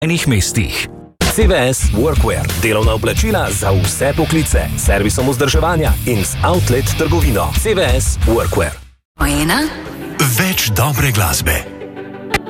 enih mestih. CVS Workwear, delovna oblačila za vse poklice, servisom vzdrževanja in z outlet trgovino. CVS Workwear. Ena. Več dobre glasbe.